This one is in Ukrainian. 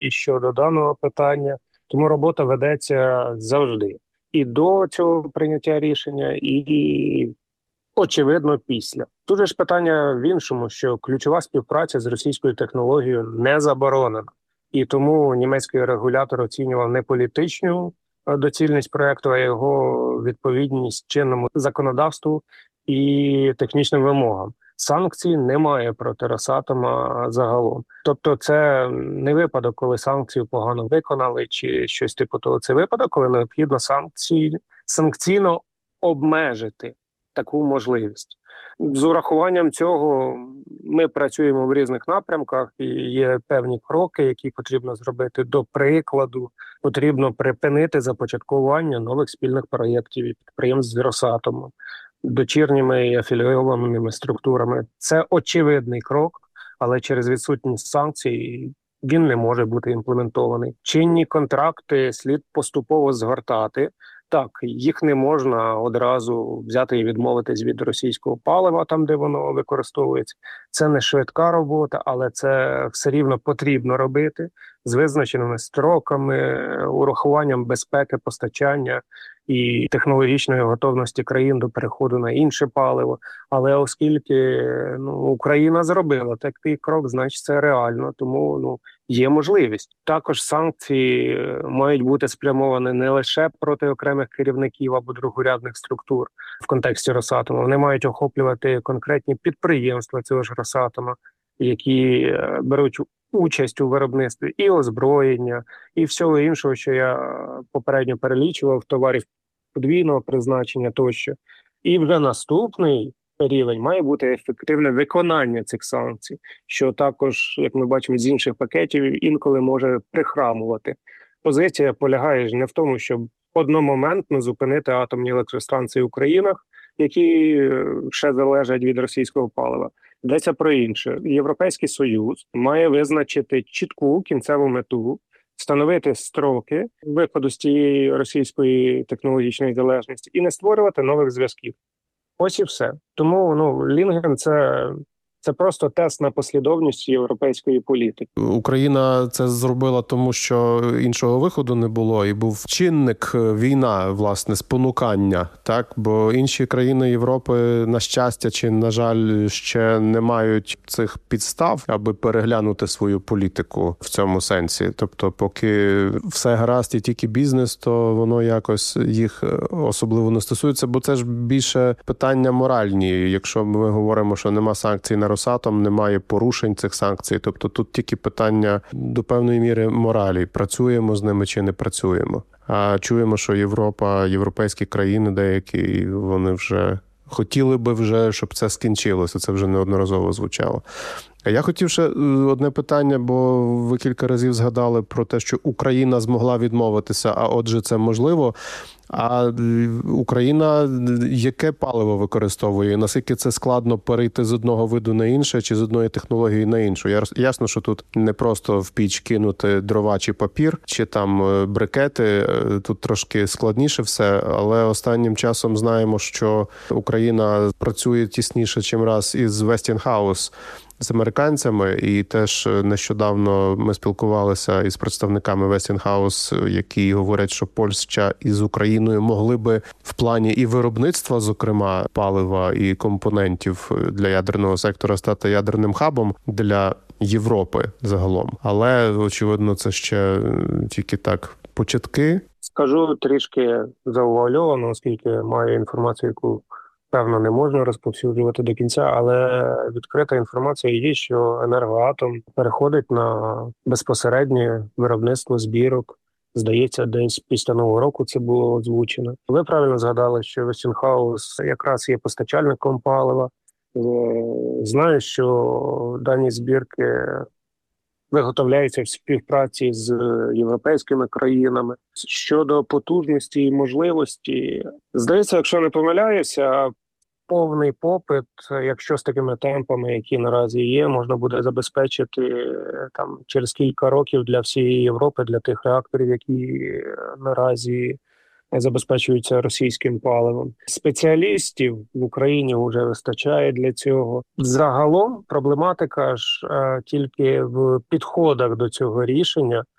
і щодо даного питання. Тому робота ведеться завжди. І до цього прийняття рішення, і очевидно, після. Тут же ж питання в іншому, що ключова співпраця з російською технологією не заборонена. І тому німецький регулятор оцінював не політичну доцільність проекту, а його відповідність чинному законодавству і технічним вимогам. Санкцій немає проти Росатома загалом. Тобто це не випадок, коли санкцію погано виконали чи щось типу того. Це випадок, коли необхідно санкційно обмежити таку можливість. З урахуванням цього ми працюємо в різних напрямках, і є певні кроки, які потрібно зробити. До прикладу, потрібно припинити започаткування нових спільних проєктів і підприємств з Росатомом, дочірніми і афілійованими структурами. Це очевидний крок, але через відсутність санкцій він не може бути імплементований. Чинні контракти слід поступово згортати. Так, їх не можна одразу взяти і відмовитись від російського палива, там, де воно використовується. Це не швидка робота, але це все рівно потрібно робити з визначеними строками, урахуванням безпеки постачання і технологічної готовності країн до переходу на інше паливо. Але оскільки Україна зробила такий крок, значить це реально, тому є можливість. Також санкції мають бути спрямовані не лише проти окремих керівників або другорядних структур в контексті Росатому. Вони мають охоплювати конкретні підприємства цього ж Росатома, які беруть участь у виробництві і озброєння, і всього іншого, що я попередньо перелічував, товарів подвійного призначення тощо. І вже наступний рівень має бути ефективне виконання цих санкцій, що також, як ми бачимо з інших пакетів, інколи може прихрамувати. Позиція полягає ж не в тому, щоб одномоментно зупинити атомні електростанції в Українах, які ще залежать від російського палива. Йдеться про інше. Європейський Союз має визначити чітку кінцеву мету, встановити строки виходу з цієї російської технологічної залежності і не створювати нових зв'язків. Ось і все. Тому Лінген – це просто тест на послідовність європейської політики. Україна це зробила тому, що іншого виходу не було, і був чинник війна, власне, спонукання, так? Бо інші країни Європи, на щастя чи, на жаль, ще не мають цих підстав, аби переглянути свою політику в цьому сенсі. Тобто, поки все гаразд і тільки бізнес, то воно якось їх особливо не стосується, бо це ж більше питання моральні. Якщо ми говоримо, що нема санкцій на Росатом, немає порушень цих санкцій. Тобто тут тільки питання до певної міри моралі. Працюємо з ними чи не працюємо. А чуємо, що Європа, європейські країни деякі, вони вже хотіли би вже, щоб це скінчилося. Це вже неодноразово звучало. А я хотів ще одне питання, бо ви кілька разів згадали про те, що Україна змогла відмовитися, а отже це можливо. А Україна яке паливо використовує? Наскільки це складно перейти з одного виду на інше чи з одної технології на іншу? Ясно, що тут не просто в піч кинути дрова чи папір, чи там брикети. Тут трошки складніше все, але останнім часом знаємо, що Україна працює тісніше чим раз із Westinghouse, з американцями, і теж нещодавно ми спілкувалися із представниками Westinghouse, які говорять, що Польща із Україною могли би в плані і виробництва, зокрема, палива і компонентів для ядерного сектора стати ядерним хабом для Європи загалом. Але, очевидно, це ще тільки так початки. Скажу трішки заувальовано, оскільки маю інформацію, яку певно, не можна розповсюджувати до кінця, але відкрита інформація є, що «Енергоатом» переходить на безпосереднє виробництво збірок. Здається, десь після Нового року це було озвучено. Ви правильно згадали, що Westinghouse якраз є постачальником палива. Знаю, що дані збірки виготовляються в співпраці з європейськими країнами. Щодо потужності і можливості, здається, якщо не помиляюся, повний попит, якщо з такими темпами, які наразі є, можна буде забезпечити там через кілька років для всієї Європи, для тих реакторів, які наразі забезпечуються російським паливом. Спеціалістів в Україні вже вистачає для цього. Загалом проблематика ж тільки в підходах до цього рішення,